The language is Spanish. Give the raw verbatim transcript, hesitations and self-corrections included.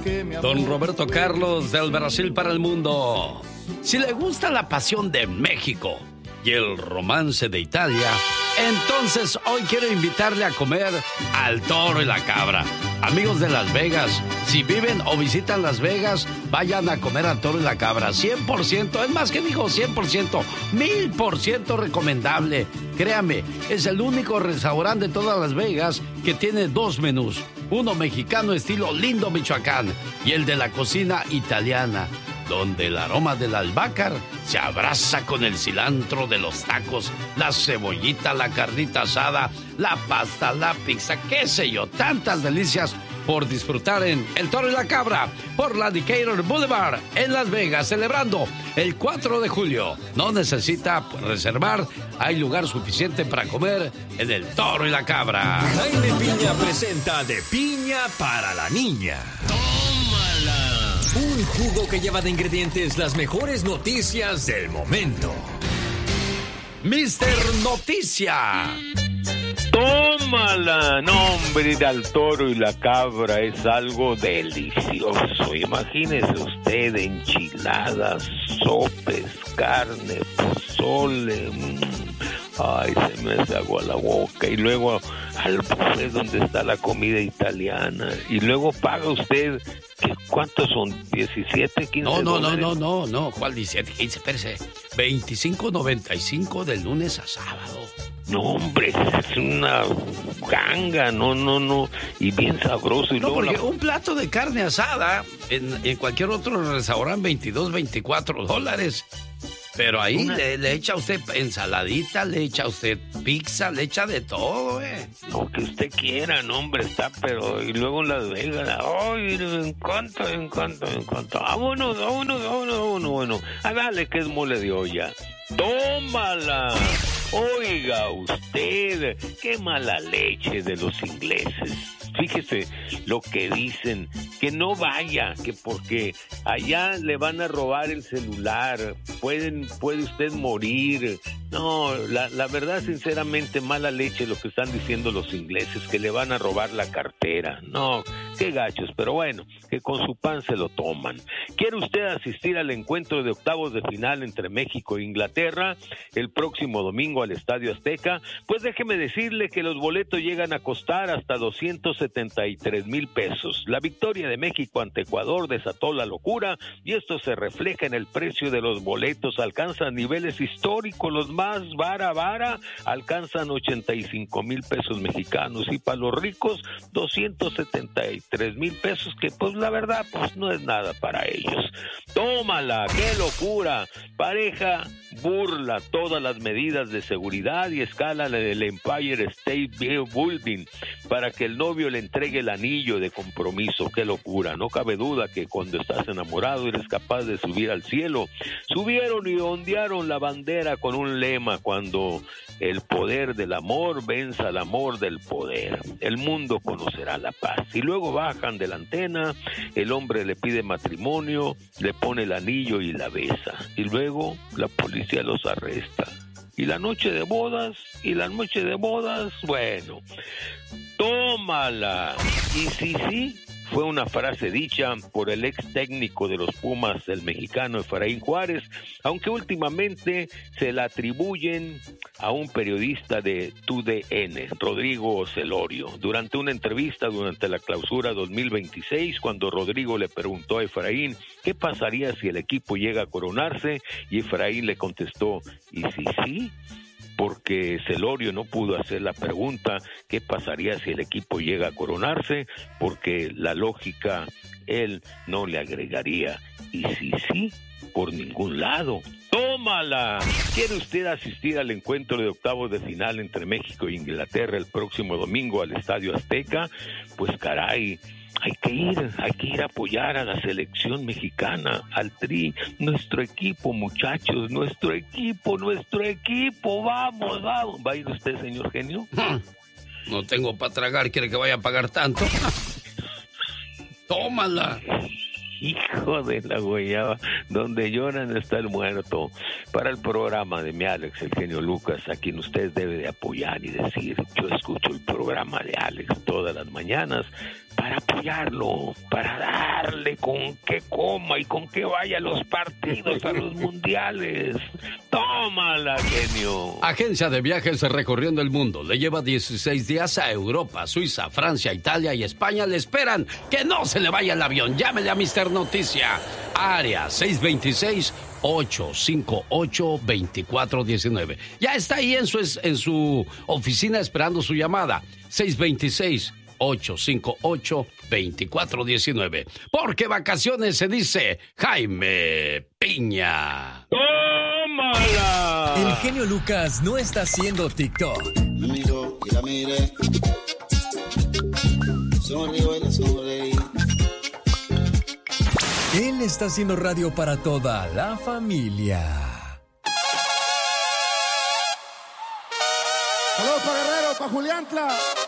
Don Roberto Carlos del Brasil para el mundo. Si le gusta la pasión de México y el romance de Italia, entonces hoy quiero invitarle a comer al Toro y la Cabra. Amigos de Las Vegas, si viven o visitan Las Vegas, vayan a comer al Toro y la Cabra. cien por ciento, es más que digo cien por ciento, mil por ciento recomendable. Créame, es el único restaurante de todas Las Vegas que tiene dos menús. Uno mexicano estilo Lindo, Michoacán, y el de la cocina italiana, donde el aroma del albácar se abraza con el cilantro de los tacos, la cebollita, la carnita asada, la pasta, la pizza, qué sé yo, tantas delicias por disfrutar en El Toro y la Cabra, por la Decatur Boulevard, en Las Vegas, celebrando el cuatro de julio. No necesita reservar, hay lugar suficiente para comer en El Toro y la Cabra. Jaime Piña presenta De Piña para la Niña. Un jugo que lleva de ingredientes las mejores noticias del momento. Mister Noticia. Tómala, nombre del Toro y la Cabra es algo delicioso. Imagínese usted enchiladas, sopes, carne, pozole. Mmm. Ay, se me hace agua la boca. Y luego al buffet donde está la comida italiana. Y luego paga usted, ¿qué, ¿cuántos son? ¿diecisiete, quince No, no, dólares? no, no, no, no. ¿Cuál diecisiete, quince? Espérese. veinticinco noventa y cinco de lunes a sábado. No, hombre, es una ganga, no, no, no. Y bien sabroso. Y no, luego porque la... un plato de carne asada en, en cualquier otro restaurante, veintidós, veinticuatro dólares. Pero ahí Una... le, le echa usted ensaladita, le echa usted pizza, le echa de todo, eh. Lo que usted quiera, no, hombre, está, pero... Y luego en Las Vegas, ¡ay, me encanta, me encanta, me encanta! ¡Vámonos, vámonos, vámonos, vámonos! Bueno, a darle que es mole de olla. ¡Tómala! Oiga usted, qué mala leche de los ingleses. Fíjese lo que dicen, que no vaya, que porque allá le van a robar el celular, pueden, puede usted morir. No, la, la verdad, sinceramente, mala leche lo que están diciendo los ingleses, que le van a robar la cartera. No, qué gachos, pero bueno, que con su pan se lo toman. ¿Quiere usted asistir al encuentro de octavos de final entre México e Inglaterra el próximo domingo al Estadio Azteca? Pues déjeme decirle que los boletos llegan a costar hasta doscientos setenta y tres mil pesos. La victoria de México ante Ecuador desató la locura y esto se refleja en el precio de los boletos. Alcanzan niveles históricos, los más vara vara alcanzan ochenta y cinco mil pesos mexicanos y para los ricos doscientos setenta y tres mil pesos, que pues la verdad pues no es nada para ellos. Tómala, qué locura. Pareja burla todas las medidas de seguridad y escala del Empire State Building para que el novio le entregue el anillo de compromiso. Qué locura, no cabe duda que cuando estás enamorado eres capaz de subir al cielo. Subieron y ondearon la bandera con un lema: cuando el poder del amor venza al amor del poder, el mundo conocerá la paz. Y luego bajan de la antena, el hombre le pide matrimonio, le pone el anillo y la besa, y luego la policía los arresta. Y la noche de bodas, y la noche de bodas, bueno, tómala. Y sí, sí, fue una frase dicha por el ex técnico de los Pumas, el mexicano Efraín Juárez, aunque últimamente se la atribuyen a un periodista de T U D N, Rodrigo Celorio. Durante una entrevista durante la clausura dos mil veintiséis, cuando Rodrigo le preguntó a Efraín qué pasaría si el equipo llega a coronarse, y Efraín le contestó, ¿y si sí? Porque Celorio no pudo hacer la pregunta ¿qué pasaría si el equipo llega a coronarse? Porque la lógica, él no le agregaría y si sí, por ningún lado. ¡Tómala! ¿Quiere usted asistir al encuentro de octavos de final entre México e Inglaterra el próximo domingo al Estadio Azteca? Pues caray, hay que ir, hay que ir a apoyar a la selección mexicana, al Tri, nuestro equipo, muchachos, nuestro equipo, nuestro equipo, vamos, vamos. ¿Va a ir usted, señor genio? No tengo para tragar, ¿quiere que vaya a pagar tanto? Tómala. Hijo de la guayaba, donde lloran está el muerto. Para el programa de mi Alex, el genio Lucas, a quien usted debe de apoyar y decir, yo escucho el programa de Alex todas las mañanas, para apoyarlo, para darle con qué coma y con qué vaya a los partidos, a los mundiales. Tómala, genio. Agencia de viajes recorriendo el mundo. Le lleva dieciséis días a Europa, Suiza, Francia, Italia y España. Le esperan que no se le vaya el avión. Llámele a mister Noticia. Área seis dos seis, ocho cinco ocho, dos cuatro uno nueve. Ya está ahí en su, en su oficina esperando su llamada. seis dos seis, ocho cinco ocho, dos cuatro uno nueve. Porque vacaciones se dice Jaime Piña. ¡Tómala! El genio Lucas no está haciendo TikTok. Me miró y la miré. Sonrío y la sonreí. Él está haciendo radio para toda la familia. Saludos para Guerrero, para Juliantla.